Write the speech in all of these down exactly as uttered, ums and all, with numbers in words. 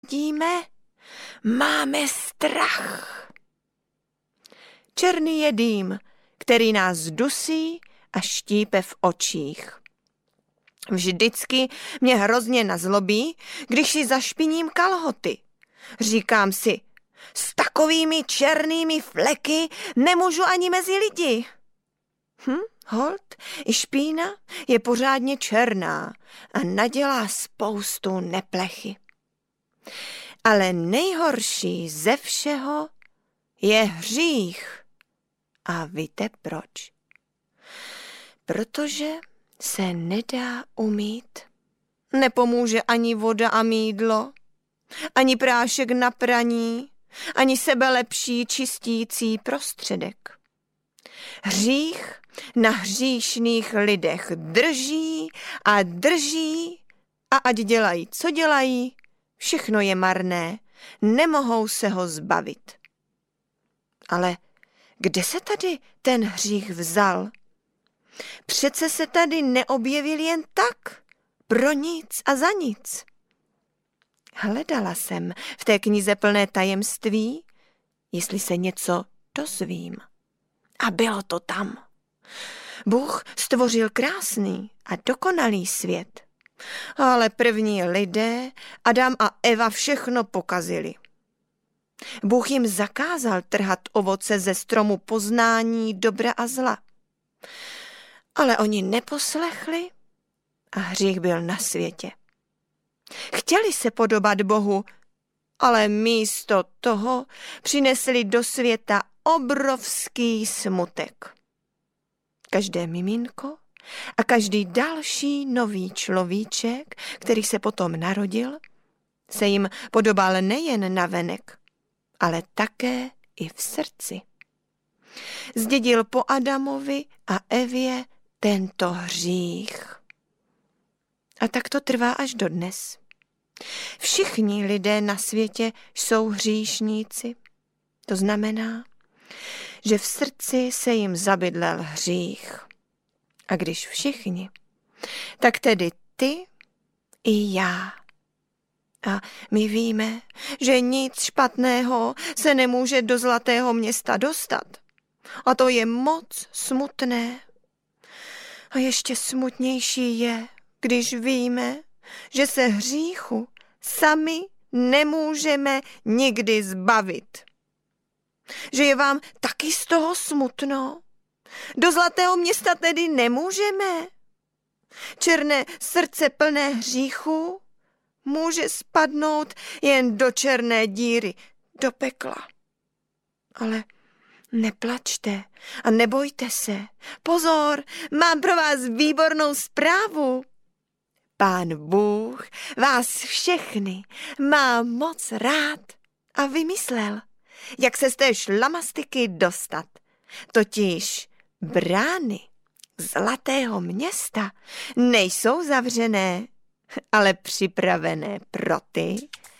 Vidíme, máme strach. Černý je dým, který nás dusí a štípe v očích. Vždycky mě hrozně nazlobí, když si zašpiním kalhoty. Říkám si, s takovými černými fleky nemůžu ani mezi lidi. Hm, holt, i špína je pořádně černá a nadělá spoustu neplechy. Ale nejhorší ze všeho je hřích. A víte proč? Protože se nedá umýt. Nepomůže ani voda a mýdlo, ani prášek na praní, ani sebelepší čistící prostředek. Hřích na hříšných lidech drží a drží a ať dělají, co dělají, všechno je marné, nemohou se ho zbavit. Ale kde se tady ten hřích vzal? Přece se tady neobjevil jen tak, pro nic a za nic. Hledala jsem v té knize plné tajemství, jestli se něco dozvím. A bylo to tam. Bůh stvořil krásný a dokonalý svět. Ale první lidé, Adam a Eva, všechno pokazili. Bůh jim zakázal trhat ovoce ze stromu poznání dobra a zla. Ale oni neposlechli a hřích byl na světě. Chtěli se podobat Bohu, ale místo toho přinesli do světa obrovský smutek. Každé miminko a každý další nový človíček, který se potom narodil, se jim podobal nejen navenek, ale také i v srdci. Zdědil po Adamovi a Evě tento hřích. A tak to trvá až dodnes. Všichni lidé na světě jsou hříšníci. To znamená, že v srdci se jim zabydlel hřích. A když všichni, tak tedy ty i já. A my víme, že nic špatného se nemůže do zlatého města dostat. A to je moc smutné. A ještě smutnější je, když víme, že se hříchu sami nemůžeme nikdy zbavit. Že je vám taky z toho smutno? Do zlatého města tedy nemůžeme? Černé srdce plné hříchu může spadnout jen do černé díry, do pekla. Ale neplačte a nebojte se. Pozor, mám pro vás výbornou zprávu. Pán Bůh vás všechny má moc rád a vymyslel, jak se z té šlamastiky dostat. Totiž brány zlatého města nejsou zavřené, ale připravené pro ty,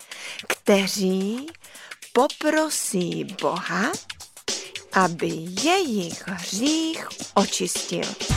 kteří poprosí Boha, aby jejich hřích očistil.